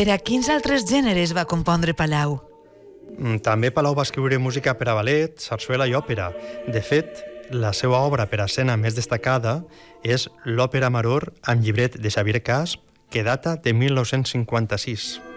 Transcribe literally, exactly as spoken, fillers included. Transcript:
Per a quins altres gèneres va compondre Palau? També Palau va escriure música per a ballet, sarsuela i òpera. De fet, la seva obra per a escena més destacada és l'òpera Maror amb llibret de Xavier Casp, que data de mil nou-cents cinquanta-sis.